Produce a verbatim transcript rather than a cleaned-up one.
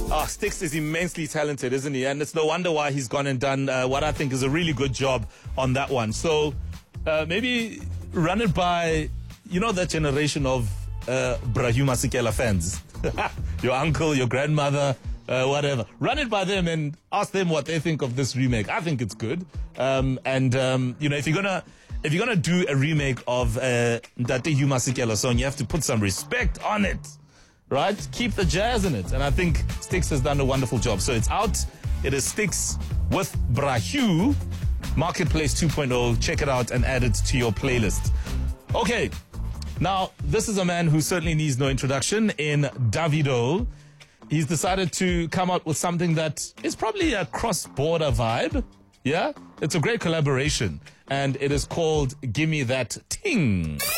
Ah, Sticks is immensely talented, isn't he? And it's no wonder why he's gone and done uh, what I think is a really good job on that one. So uh, maybe run it by, you know, that generation of uh, Brahu Masekela fans. Your uncle, your grandmother, uh, whatever. Run it by them and ask them what they think of this remake. I think it's good. Um, and, um, you know, if you're going to if you're gonna do a remake of uh, Ntate Hugh Masekela song, you have to put some respect on it. Right? Keep the jazz in it. And I think Sticks has done a wonderful job. So it's out. It is Sticks with Brahu, Marketplace two point oh. Check it out and add it to your playlist. Okay. Now, this is a man who certainly needs no introduction in Davido. He's decided to come out with something that is probably a cross-border vibe. Yeah? It's a great collaboration. And it is called Gimme That Ting.